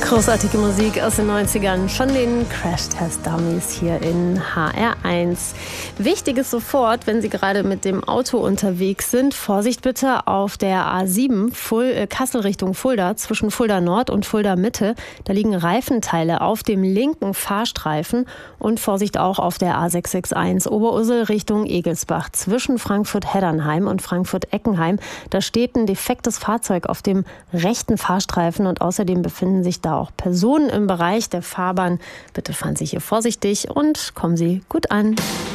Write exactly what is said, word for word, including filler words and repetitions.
Großartige Musik aus den neunzigern von den Crash-Test-Dummies hier in H R eins. Wichtig ist sofort, wenn Sie gerade mit dem Auto unterwegs sind, Vorsicht bitte auf der A sieben Ful- äh, Kassel Richtung Fulda, zwischen Fulda Nord und Fulda Mitte. Da liegen Reifenteile auf dem linken Fahrstreifen und Vorsicht auch auf der A sechs sechs eins Oberursel Richtung Egelsbach, zwischen Frankfurt-Heddernheim und Frankfurt-Eckenheim. Da steht ein defektes Fahrzeug auf dem rechten Fahrstreifen und außerdem befinden sich da auch Personen im Bereich der Fahrbahn. Bitte fahren Sie hier vorsichtig und kommen Sie gut an.